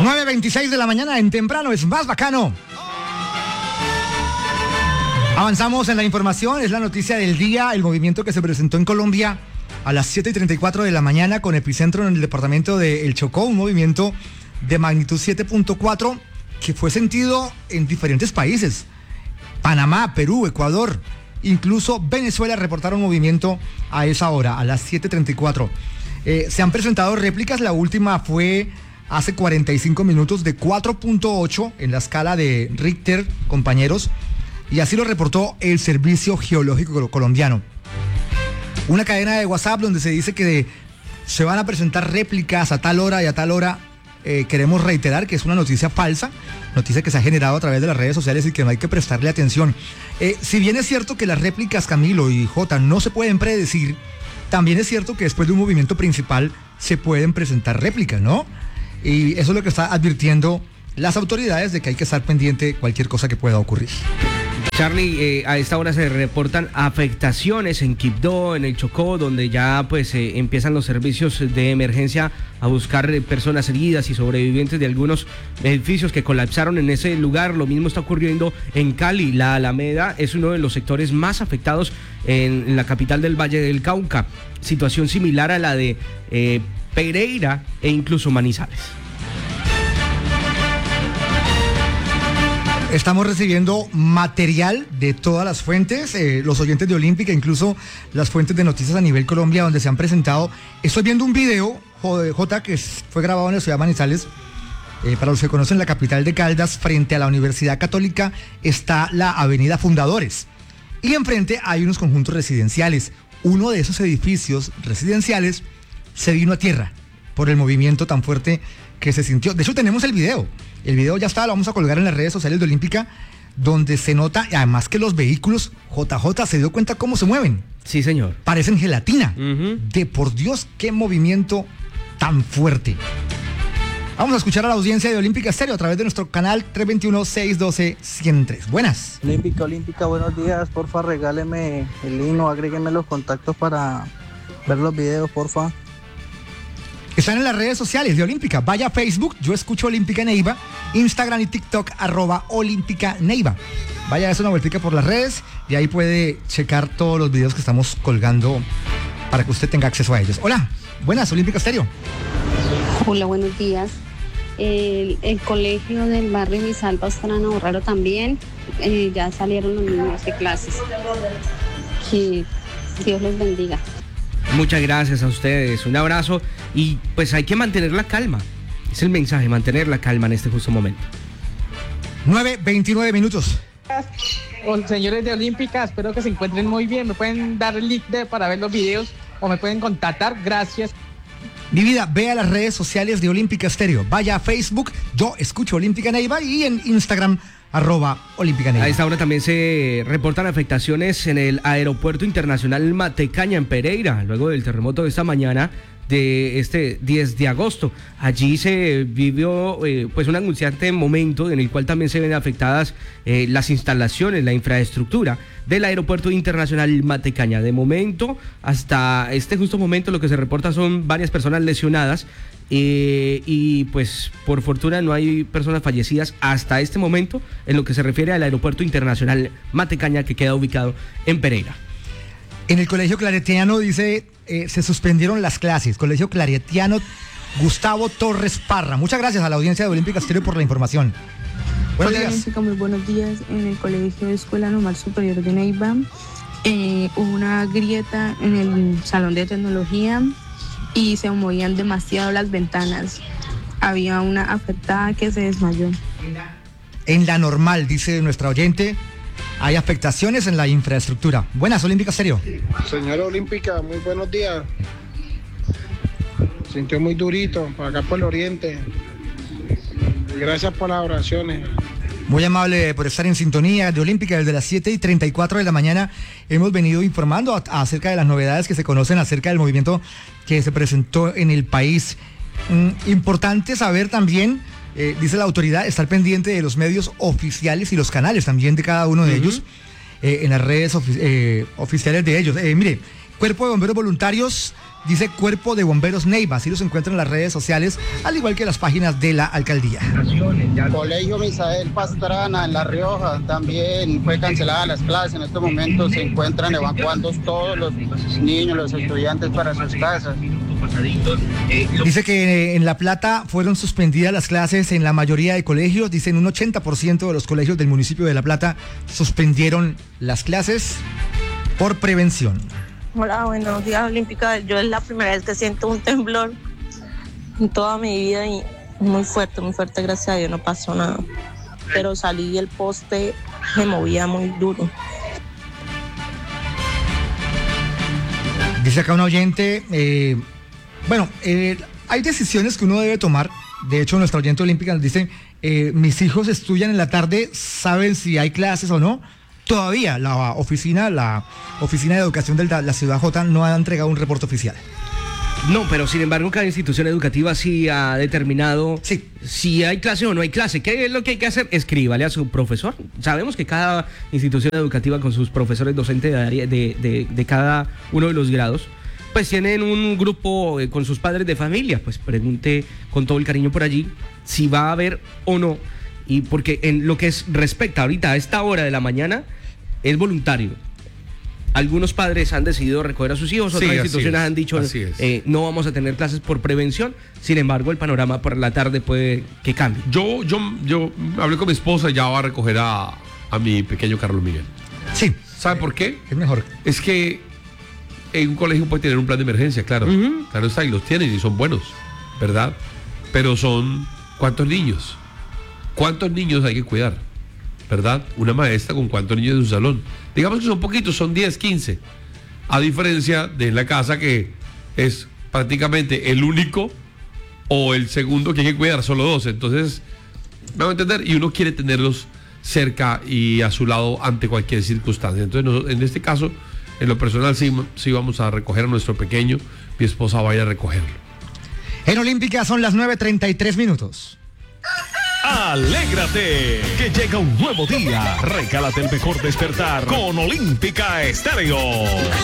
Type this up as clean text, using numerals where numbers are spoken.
9:26 de la mañana en temprano, es más bacano. Avanzamos en la información, es la noticia del día, el movimiento que se presentó en Colombia a las 7:34 de la mañana con epicentro en el departamento de El Chocó, un movimiento de magnitud 7.4 que fue sentido en diferentes países. Panamá, Perú, Ecuador, incluso Venezuela reportaron movimiento a esa hora, a las 7:34. Se han presentado réplicas, la última fue hace 45 minutos de 4.8 en la escala de Richter, compañeros, y así lo reportó el Servicio Geológico Colombiano. Una cadena de WhatsApp donde se dice que se van a presentar réplicas a tal hora y a tal hora. Queremos reiterar que es una noticia falsa, noticia que se ha generado a través de las redes sociales y que no hay que prestarle atención. Si bien es cierto que las réplicas, Camilo y Jota, no se pueden predecir, también es cierto que después de un movimiento principal se pueden presentar réplicas, ¿no? Y eso es lo que está advirtiendo las autoridades, de que hay que estar pendiente de cualquier cosa que pueda ocurrir. Charlie, a esta hora se reportan afectaciones en Quibdó, en el Chocó, donde ya pues empiezan los servicios de emergencia a buscar personas heridas y sobrevivientes de algunos edificios que colapsaron en ese lugar. Lo mismo está ocurriendo en Cali. La Alameda es uno de los sectores más afectados en la capital del Valle del Cauca. Situación similar a la de Pereira e incluso Manizales. Estamos recibiendo material de todas las fuentes, los oyentes de Olímpica, incluso las fuentes de noticias a nivel Colombia, donde se han presentado. Estoy viendo un video, J, que fue grabado en la ciudad de Manizales. Para los que conocen la capital de Caldas, frente a la Universidad Católica está la avenida Fundadores. Y enfrente hay unos conjuntos residenciales. Uno de esos edificios residenciales se vino a tierra por el movimiento tan fuerte que se sintió. De hecho, tenemos el video. El video ya está, lo vamos a colgar en las redes sociales de Olímpica, donde se nota, además que los vehículos, JJ se dio cuenta cómo se mueven. Sí, señor. Parecen gelatina. De por Dios, qué movimiento tan fuerte. Vamos a escuchar a la audiencia de Olímpica Estéreo a través de nuestro canal 321-612-103. Buenas. Olímpica, buenos días. Porfa, regáleme el link o agrégueme los contactos para ver los videos, porfa. Están en las redes sociales de Olímpica. Vaya a Facebook, yo escucho Olímpica Neiva, Instagram y TikTok, @Olímpica Neiva. Vaya a hacer una vueltica por las redes y ahí puede checar todos los videos que estamos colgando para que usted tenga acceso a ellos. Hola, buenas, Olímpica Estéreo. Hola, buenos días. El colegio del barrio Misalpa está en Borraro también. Ya salieron los niños de clases. Que Dios los bendiga. Muchas gracias a ustedes, un abrazo y pues hay que mantener la calma, es el mensaje, mantener la calma en este justo momento. 9:29 minutos. Señores de Olímpica, espero que se encuentren muy bien, me pueden dar el link para ver los videos o me pueden contactar, gracias. Mi vida, vea las redes sociales de Olímpica Estéreo, vaya a Facebook, yo escucho Olímpica Neiva y en Instagram @Olímpica Neiva. A esta hora también se reportan afectaciones en el Aeropuerto Internacional Matecaña en Pereira, luego del terremoto de esta mañana de este 10 de agosto. Allí se vivió pues un angustiante momento en el cual también se ven afectadas las instalaciones, la infraestructura del Aeropuerto Internacional Matecaña. De momento, hasta este justo momento, lo que se reporta son varias personas lesionadas y pues por fortuna no hay personas fallecidas hasta este momento en lo que se refiere al Aeropuerto Internacional Matecaña, que queda ubicado en Pereira. En el Colegio Claretiano dice, se suspendieron las clases. Colegio Claretiano Gustavo Torres Parra. Muchas gracias a la audiencia de Olímpica Estéreo por la información. Buenos días. Olímpica, muy buenos días. En el Colegio de Escuela Normal Superior de Neiva hubo una grieta en el salón de tecnología y se movían demasiado las ventanas. Había una afectada que se desmayó. En la normal, dice nuestra oyente, hay afectaciones en la infraestructura. Buenas, Olímpica Estéreo. Señora Olímpica, muy buenos días. Sintió muy durito, por acá por el oriente. Gracias por las oraciones. Muy amable por estar en sintonía de Olímpica. Desde las 7:34 de la mañana hemos venido informando acerca de las novedades que se conocen acerca del movimiento que se presentó en el país. Importante saber también, dice la autoridad, estar pendiente de los medios oficiales y los canales también de cada uno de ellos, en las redes oficiales de ellos. Mire, Cuerpo de Bomberos Voluntarios dice Cuerpo de Bomberos Neiva. Así los encuentran en las redes sociales, al igual que las páginas de la alcaldía. Colegio Misael Pastrana en La Rioja también fue cancelada las clases. En estos momentos se encuentran evacuando todos los niños, los estudiantes para sus casas. Dice que en La Plata fueron suspendidas las clases en la mayoría de colegios. Dicen un 80% de los colegios del municipio de La Plata suspendieron las clases por prevención. Hola, buenos días, Olímpica. Yo es la primera vez que siento un temblor en toda mi vida y muy fuerte, gracias a Dios, no pasó nada. Pero salí y el poste me movía muy duro. Dice acá un oyente, hay decisiones que uno debe tomar. De hecho, nuestra oyente olímpica nos dice, mis hijos estudian en la tarde, saben si hay clases o no. Todavía la oficina de educación de la Ciudad J no ha entregado un reporte oficial. No, pero sin embargo cada institución educativa sí ha determinado si hay clase o no hay clase. ¿Qué es lo que hay que hacer? Escríbale a su profesor. Sabemos que cada institución educativa con sus profesores docentes de cada uno de los grados, pues tienen un grupo con sus padres de familia. Pues pregunte con todo el cariño por allí si va a haber o no. Y porque en lo que respecta ahorita a esta hora de la mañana es voluntario. Algunos padres han decidido recoger a sus hijos, otras instituciones han dicho no vamos a tener clases por prevención. Sin embargo, el panorama por la tarde puede que cambie. Yo hablé con mi esposa y ya va a recoger a mi pequeño Carlos Miguel. Sí. ¿Sabe por qué? Es mejor. Es que en un colegio puede tener un plan de emergencia, claro. Claro está, y los tienen y son buenos, ¿verdad? Pero son ¿cuántos niños? ¿Cuántos niños hay que cuidar? ¿Verdad? Una maestra con cuántos niños de su salón. Digamos que son poquitos, son 10, 15. A diferencia de la casa que es prácticamente el único o el segundo que hay que cuidar, solo 12. Entonces, me voy a entender, y uno quiere tenerlos cerca y a su lado ante cualquier circunstancia. Entonces, en este caso, en lo personal, sí vamos a recoger a nuestro pequeño. Mi esposa va a ir a recogerlo. En Olímpica son las 9:33. Alégrate, que llega un nuevo día. Regálate el mejor despertar con Olímpica Estéreo.